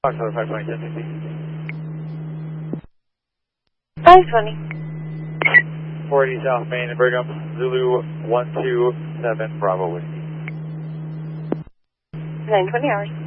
Foxtrot 520, 520. 480 South Main in Brigham, Zulu 127 Bravo Whiskey. 920 hours.